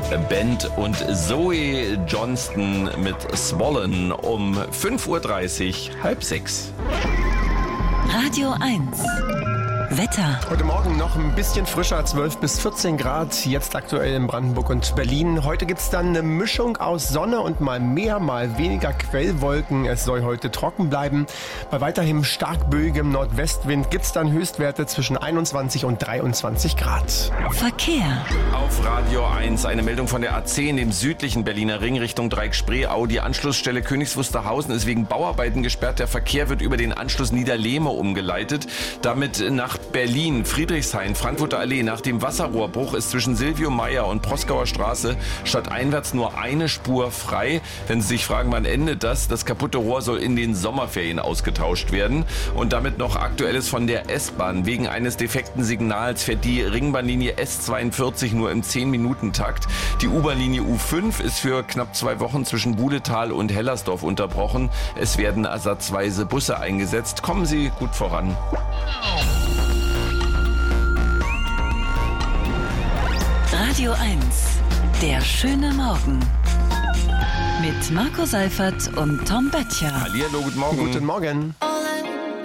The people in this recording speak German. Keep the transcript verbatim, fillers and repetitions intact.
Band und Zoe Johnston mit Swollen um fünf Uhr dreißig, halb sechs. Radio eins. Wetter. Heute Morgen noch ein bisschen frischer, zwölf bis vierzehn Grad, jetzt aktuell in Brandenburg und Berlin. Heute gibt es dann eine Mischung aus Sonne und mal mehr, mal weniger Quellwolken. Es soll heute trocken bleiben. Bei weiterhin stark böigem Nordwestwind gibt es dann Höchstwerte zwischen einundzwanzig und dreiundzwanzig Grad. Verkehr. Auf Radio eins eine Meldung von der A zehn, dem südlichen Berliner Ring Richtung Dreieck-Spreeau. Die Anschlussstelle Königs Wusterhausen ist wegen Bauarbeiten gesperrt. Der Verkehr wird über den Anschluss Niederlehme umgeleitet. Damit nach Berlin, Friedrichshain, Frankfurter Allee. Nach dem Wasserrohrbruch ist zwischen Silvio Meyer und Proskauer Straße stadteinwärts nur eine Spur frei. Wenn Sie sich fragen, wann endet das? Das kaputte Rohr soll in den Sommerferien ausgetauscht werden. Und damit noch Aktuelles von der S-Bahn. Wegen eines defekten Signals fährt die Ringbahnlinie S zweiundvierzig nur im zehn Minuten Takt. Die U-Bahn-Linie U fünf ist für knapp zwei Wochen zwischen Budetal und Hellersdorf unterbrochen. Es werden ersatzweise Busse eingesetzt. Kommen Sie gut voran. Radio eins. Der schöne Morgen. Mit Marco Seifert und Tom Böttcher. Hallihallo, guten Morgen. Guten Morgen.